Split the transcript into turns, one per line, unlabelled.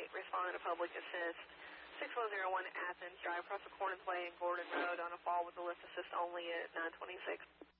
responding to public assist. 6101 Athens, drive across the Corners Way and Gordon Road on a fall with a lift assist only at 926.